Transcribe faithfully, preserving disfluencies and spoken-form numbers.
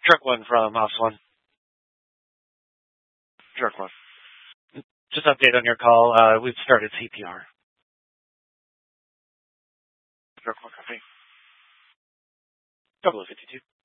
Truck one from House one. Truck one. Just update on your call. Uh, we've started C P R. Truck one copy. Double fifty-two.